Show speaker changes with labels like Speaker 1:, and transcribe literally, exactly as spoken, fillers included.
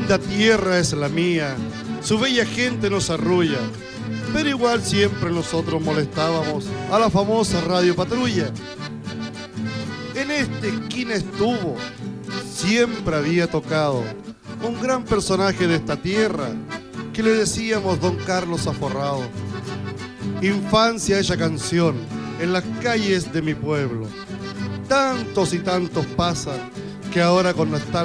Speaker 1: linda tierra es la mía, su bella gente nos arrulla, pero igual siempre nosotros molestábamos a la famosa Radio Patrulla. En esta esquina estuvo, siempre había tocado, un gran personaje de esta tierra, que le decíamos Don Carlos Aforrado. Infancia esa canción, en las calles de mi pueblo. Tantos y tantos pasan, que ahora con nostalgia